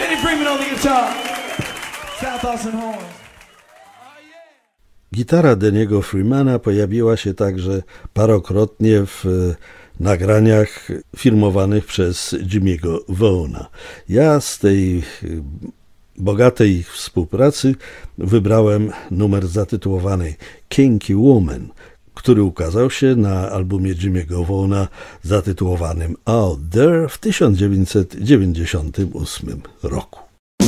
Kenny Freeman on the guitar. South Austin horns. Gitara Denniego Freemana pojawiła się także parokrotnie w nagraniach filmowanych przez Jimmy'ego Vaughna. Ja z tej bogatej współpracy wybrałem numer zatytułowany Kinky Woman, który ukazał się na albumie Jimmy'ego Vaughna zatytułowanym Out There w 1998 roku.